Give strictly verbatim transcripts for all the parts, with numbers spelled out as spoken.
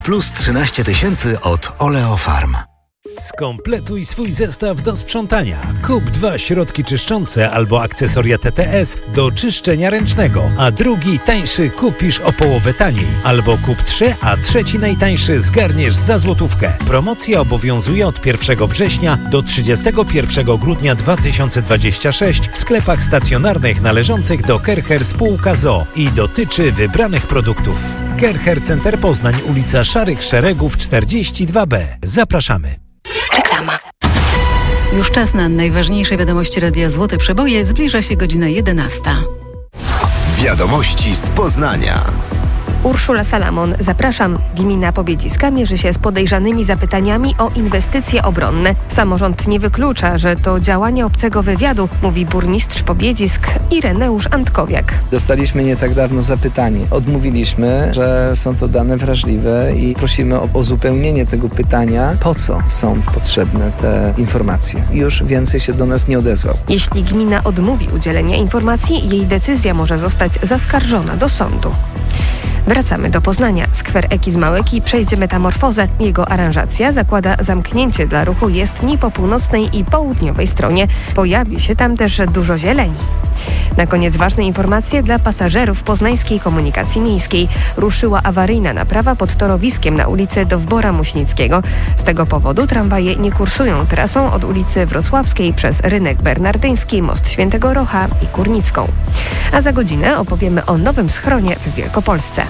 Plus trzynaście tysięcy od Oleo Farm. Skompletuj swój zestaw do sprzątania. Kup dwa środki czyszczące albo akcesoria T T S do czyszczenia ręcznego, a drugi tańszy kupisz o połowę taniej. Albo kup trzy, a trzeci najtańszy zgarniesz za złotówkę. Promocja obowiązuje od pierwszego września do trzydziestego pierwszego grudnia dwa tysiące dwudziestego szóstego w sklepach stacjonarnych należących do Kercher spółka z o o i dotyczy wybranych produktów. Kercher Center Poznań, ulica Szarych Szeregów czterdzieści dwa B. Zapraszamy. Reklama. Już czas na najważniejsze wiadomości Radia Złote Przeboje. Zbliża się godzina jedenasta. Wiadomości z Poznania. Urszula Salamon, zapraszam. Gmina Pobiedziska mierzy się z podejrzanymi zapytaniami o inwestycje obronne. Samorząd nie wyklucza, że to działanie obcego wywiadu, mówi burmistrz Pobiedzisk Ireneusz Antkowiak. Dostaliśmy nie tak dawno zapytanie. Odmówiliśmy, że są to dane wrażliwe i prosimy o uzupełnienie tego pytania, po co są potrzebne te informacje. Już więcej się do nas nie odezwał. Jeśli gmina odmówi udzielenia informacji, jej decyzja może zostać zaskarżona do sądu. Wracamy do Poznania. Skwer Eki z Małeki przejdzie metamorfozę. Jego aranżacja zakłada zamknięcie dla ruchu jezdni po północnej i południowej stronie. Pojawi się tam też dużo zieleni. Na koniec ważne informacje dla pasażerów poznańskiej komunikacji miejskiej. Ruszyła awaryjna naprawa pod torowiskiem na ulicy Dowbora Muśnickiego. Z tego powodu tramwaje nie kursują trasą od ulicy Wrocławskiej przez Rynek Bernardyński, Most Świętego Rocha i Kurnicką. A za godzinę opowiemy o nowym schronie w Wielkopolsce.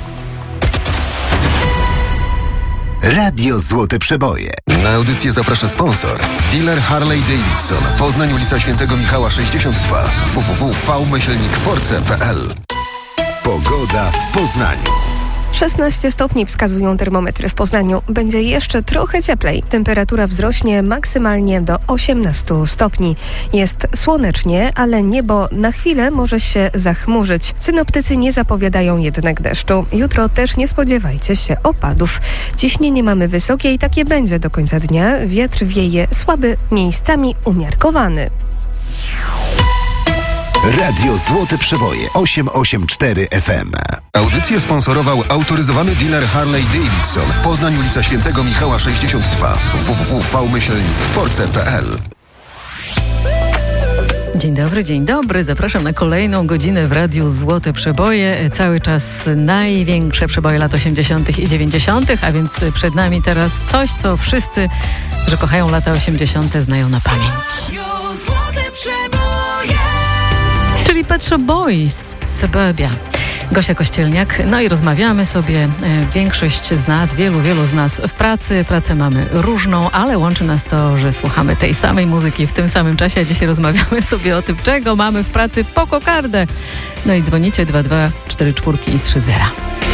Radio Złote Przeboje. Na audycję zaprasza sponsor. Dealer Harley Davidson. Poznań, ulica Świętego Michała sześćdziesiąt dwa. w w w kropka v myślnik force kropka p l. Pogoda w Poznaniu. szesnaście stopni wskazują termometry w Poznaniu. Będzie jeszcze trochę cieplej. Temperatura wzrośnie maksymalnie do osiemnastu stopni. Jest słonecznie, ale niebo na chwilę może się zachmurzyć. Synoptycy nie zapowiadają jednak deszczu. Jutro też nie spodziewajcie się opadów. Ciśnienie mamy wysokie i takie będzie do końca dnia. Wiatr wieje słaby, miejscami umiarkowany. Radio Złote Przeboje osiemset osiemdziesiąt cztery F M. Audycję sponsorował autoryzowany dealer Harley Davidson. Poznań, ulica Świętego Michała sześćdziesiąt dwa. w w w kropka v myślnik force kropka p l. Dzień dobry, dzień dobry. Zapraszam na kolejną godzinę w Radiu Złote Przeboje. Cały czas największe przeboje lat osiemdziesiątych i dziewięćdziesiątych, a więc przed nami teraz coś, co wszyscy, którzy kochają lata osiemdziesiąte, znają na pamięć. Złote Przeboje! Czyli Pet Shop Boys, Suburbia. Gosia Kościelniak, no i rozmawiamy sobie, większość z nas, wielu, wielu z nas w pracy, pracę mamy różną, ale łączy nas to, że słuchamy tej samej muzyki w tym samym czasie, a dzisiaj rozmawiamy sobie o tym, czego mamy w pracy po kokardę. No i dzwonicie dwa dwa cztery cztery i trzy zero.